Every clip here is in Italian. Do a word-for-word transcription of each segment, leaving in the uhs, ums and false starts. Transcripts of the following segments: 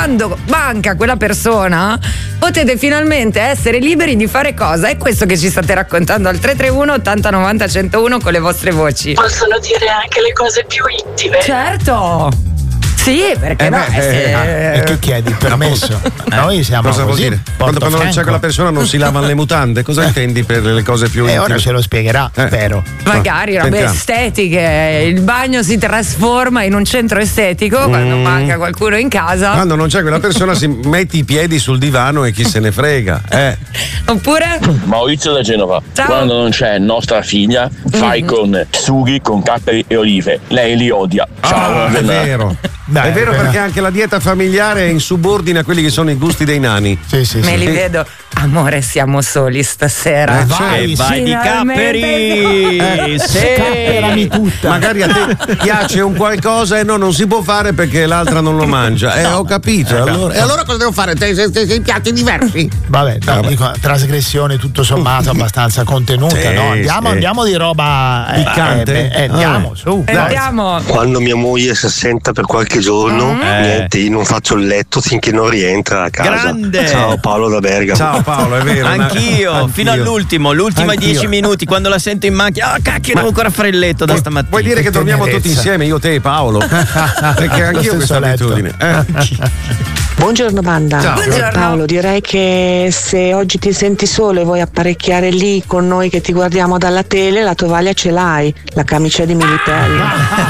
quando manca quella persona potete finalmente essere liberi di fare cosa? È questo che ci state raccontando al tre tre uno ottanta novanta centouno con le vostre voci. Possono dire anche le cose più intime. Certo. Sì, perché Eh no? beh, eh, eh, e tu chiedi il permesso? Noi siamo Cosa vuol così, dire? Quando, quando non c'è quella persona non si lavano le mutande? Cosa intendi per le cose più E intime? ora ce lo spiegherà, Eh. spero. Magari robe sentiamo. estetiche, il bagno si trasforma in un centro estetico quando Mm. manca qualcuno in casa. Quando non c'è quella persona si metti i piedi sul divano e chi se ne frega. Eh. Oppure Maurizio da Genova. Ciao. Quando non c'è nostra figlia, fai con sughi con capperi e olive. Lei li odia. Ciao, Ah, è buona giornata. vero. Dai, è vero appena- perché anche la dieta familiare è in subordine a quelli che sono i gusti dei nani. Sì, sì, me sì. li vedo. Amore, siamo soli stasera. Eh, vai, E vai di Finalmente capperi! Sì. Capperami tutta. Magari a te piace un qualcosa e no, non si può fare perché l'altra non lo mangia. Eh, ho capito. Eh, allora, e allora cosa devo fare? Sei, sei, sei, sei piatti diversi. Vabbè, no, dico, trasgressione tutto sommato abbastanza contenuta, Sì, no? Andiamo, sì. andiamo di roba eh, Piccante? eh, beh, eh, andiamo, Ah. su. Eh, dai. Andiamo. Quando mia moglie si assenta per qualche giorno, niente, io non faccio il letto finché non rientra a casa. Grande! Ciao Paolo da Bergamo. Ciao Paolo, è vero. una- Anch'io, anch'io. fino all'ultimo, l'ultima Anch'io. dieci minuti, quando la sento in macchina, ah cacchio, devo ancora fare il letto da Vuoi- stamattina. Vuoi dire che dormiamo tenerezza. tutti insieme, io, te e Paolo? Perché anch'io ho Lo stesso questa letto. abitudine. Eh. Buongiorno banda. Ciao. Buongiorno. Paolo, direi che se oggi ti senti solo e vuoi apparecchiare lì con noi che ti guardiamo dalla tele, la tovaglia ce l'hai, la camicia di Militelli.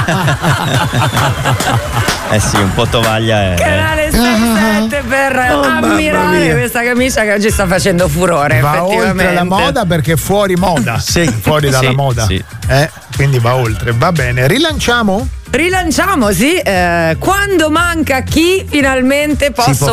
Eh sì, un po' tovaglia è. Canale sei sette per ammirare mia. questa camicia che oggi sta facendo furore. Va effettivamente. oltre la moda perché è fuori moda. Sì. Fuori dalla Sì, moda. sì. Eh, quindi va oltre. Va bene. Rilanciamo? Rilanciamo, sì. eh, quando manca chi finalmente posso